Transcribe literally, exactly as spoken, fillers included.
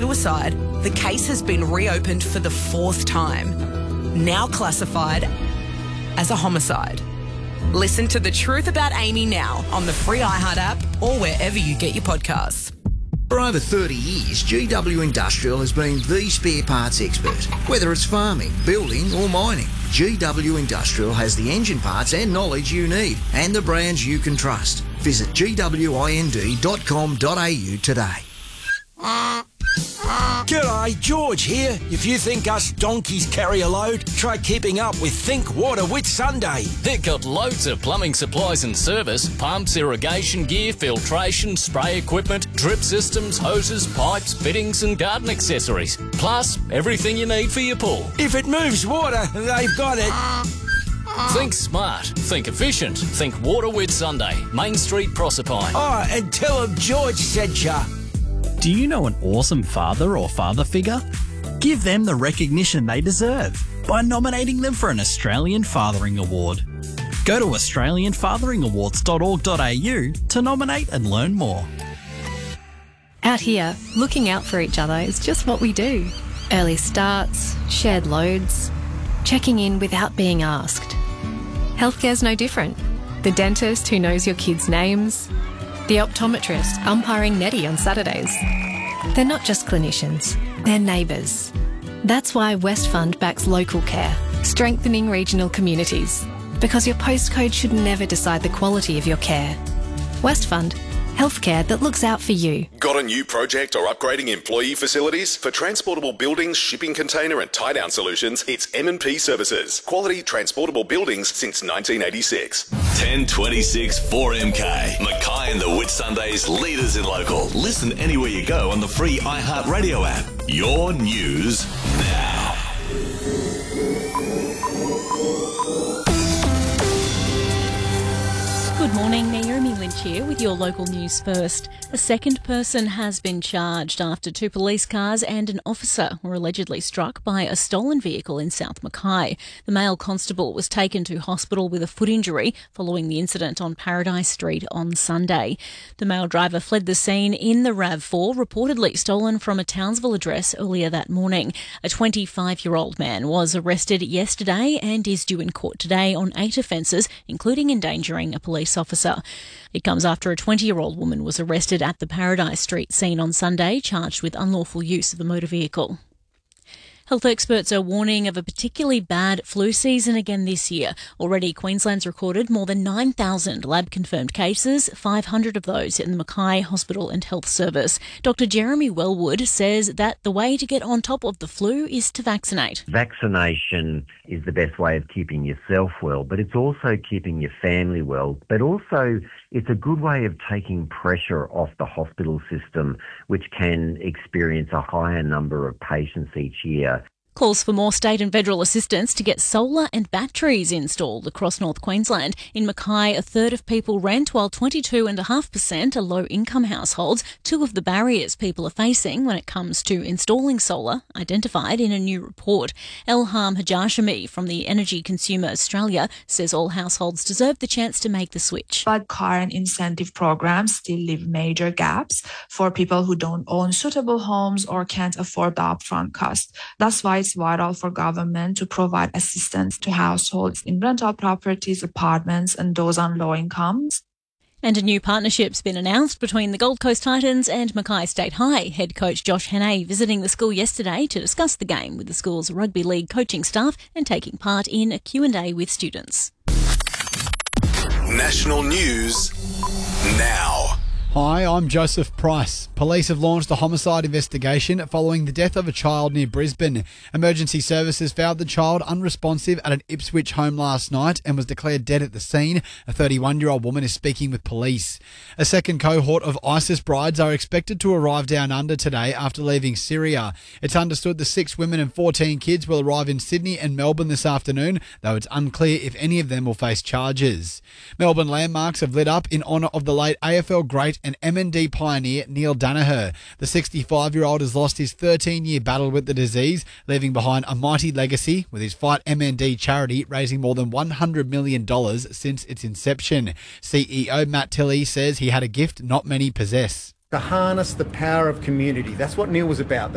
suicide, the case has been reopened for the fourth time, now classified as a homicide. Listen to The Truth About Amy now on the free iHeart app or wherever you get your podcasts. For over thirty years, G W Industrial has been the spare parts expert. Whether it's farming, building or mining, G W Industrial has the engine parts and knowledge you need and the brands you can trust. Visit g w i n d dot com dot a u today. G'day, George here. If you think us donkeys carry a load, try keeping up with Think Water Whitsunday. They've got loads of plumbing supplies and service, pumps, irrigation gear, filtration, spray equipment, drip systems, hoses, pipes, fittings and garden accessories. Plus, everything you need for your pool. If it moves water, they've got it. Think smart, think efficient, think Water Whitsunday, Main Street, Proserpine. Oh, and tell them George said ya. Do you know an awesome father or father figure? Give them the recognition they deserve by nominating them for an Australian Fathering Award. Go to australian fathering awards dot org dot a u to nominate and learn more. Out here, looking out for each other is just what we do. Early starts, shared loads, checking in without being asked. Healthcare's no different. The dentist who knows your kids' names, the optometrist umpiring Nettie on Saturdays. They're not just clinicians, they're neighbours. That's why Westfund backs local care, strengthening regional communities. Because your postcode should never decide the quality of your care. Westfund, healthcare that looks out for you. Got a new project or upgrading employee facilities? For transportable buildings, shipping container and tie-down solutions, it's M and P Services. Quality transportable buildings since nineteen eighty-six. ten twenty-six four M K. Mackay and the Whitsundays, leaders in local. Listen anywhere you go on the free iHeart Radio app. Your news now. Good morning, Naomi Lynch here with your local news first. A second person has been charged after two police cars and an officer were allegedly struck by a stolen vehicle in South Mackay. The male constable was taken to hospital with a foot injury following the incident on Paradise Street on Sunday. The male driver fled the scene in the RAV four, reportedly stolen from a Townsville address earlier that morning. A twenty-five-year-old man was arrested yesterday and is due in court today on eight offences, including endangering a police officer. It comes after a twenty-year-old woman was arrested at the Paradise Street scene on Sunday, charged with unlawful use of a motor vehicle. Health experts are warning of a particularly bad flu season again this year. Already, Queensland's recorded more than nine thousand lab-confirmed cases, five hundred of those in the Mackay Hospital and Health Service. Doctor Jeremy Wellwood says that the way to get on top of the flu is to vaccinate. Vaccination is the best way of keeping yourself well, but it's also keeping your family well, but also it's a good way of taking pressure off the hospital system, which can experience a higher number of patients each year. Calls for more state and federal assistance to get solar and batteries installed across North Queensland. In Mackay, a third of people rent, while twenty-two point five percent are low-income households. Two of the barriers people are facing when it comes to installing solar, identified in a new report. Elham Hajashami from the Energy Consumer Australia says all households deserve the chance to make the switch. But current incentive programs still leave major gaps for people who don't own suitable homes or can't afford the upfront cost. That's why it's vital for government to provide assistance to households in rental properties, apartments, and those on low incomes. And a new partnership's been announced between the Gold Coast Titans and Mackay State High. Head coach Josh Hannay visiting the school yesterday to discuss the game with the school's rugby league coaching staff and taking part in a Q and A with students. National news now. Hi, I'm Joseph Price. Police have launched a homicide investigation following the death of a child near Brisbane. Emergency services found the child unresponsive at an Ipswich home last night and was declared dead at the scene. A thirty-one-year-old woman is speaking with police. A second cohort of ISIS brides are expected to arrive down under today after leaving Syria. It's understood the six women and fourteen kids will arrive in Sydney and Melbourne this afternoon, though it's unclear if any of them will face charges. Melbourne landmarks have lit up in honour of the late A F L great and M and D pioneer Neil Danaher. The sixty-five-year-old has lost his thirteen-year battle with the disease, leaving behind a mighty legacy with his Fight M and D charity raising more than one hundred million dollars since its inception. C E O Matt Tilley says he had a gift not many possess. To harness the power of community. That's what Neil was about.